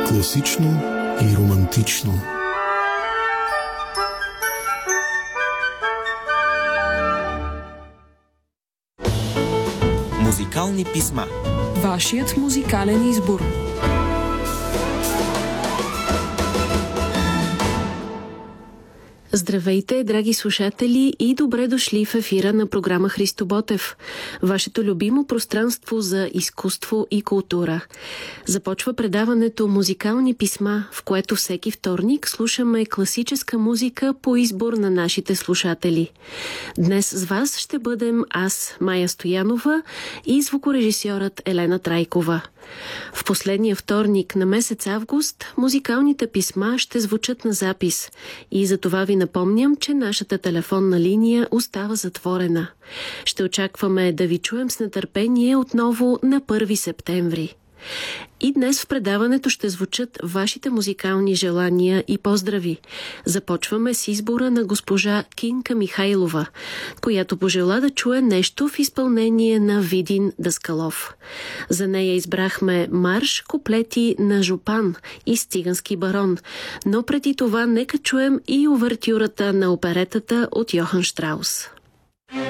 Класично и романтично. Музикални писма. Вашият музикален избор. Здравейте, драги слушатели, и добре дошли в ефира на програма Христо Ботев, вашето любимо пространство за изкуство и култура. Започва предаването Музикални писма, в което всеки вторник слушаме класическа музика по избор на нашите слушатели. Днес с вас ще бъдем аз, Майя Стоянова, и звукорежисьорът Елена Трайкова. В последния вторник на месец август музикалните писма ще звучат на запис и за това ви напомням, че нашата телефонна линия остава затворена. Ще очакваме да ви чуем с нетърпение отново на 1 септември. И днес в предаването ще звучат вашите музикални желания и поздрави. Започваме с избора на госпожа Кинка Михайлова, която пожела да чуе нещо в изпълнение на Видин Даскалов. За нея избрахме марш, куплети на Жупан и Цигански барон, но преди това нека чуем и увертюрата на оперетата от Йохан Штраус.